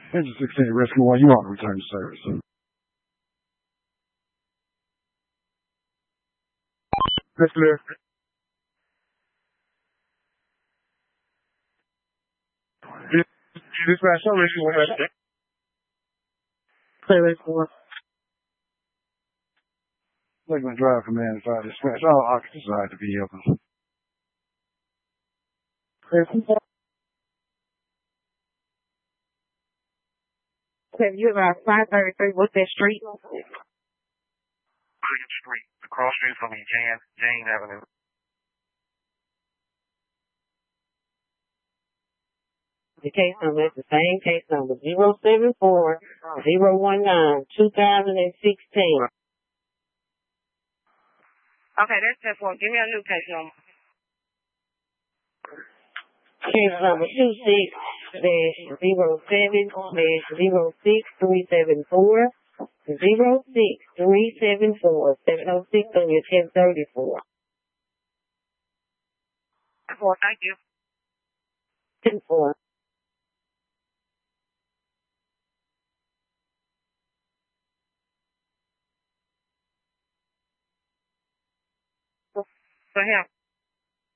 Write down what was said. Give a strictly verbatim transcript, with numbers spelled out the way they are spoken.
Engine sixteen, Rescue one, you want to return to service. That's clear. Dispatch, show Rescue one. Clear Rescue one. Lakeland Drive Command five dispatch. All occupants inside the vehicle. Have you about five thirty-three? What's that street? William Street, the cross street from Jane, Jane Avenue. The case number is the same case number, zero seven four zero one nine two thousand sixteen. Okay, that's just one. Give me a new case number. Case number two six dash zero seven dash zero six three seven four zero six three seven four seven oh six three ten thirty four. Thank you. Ten four. For him.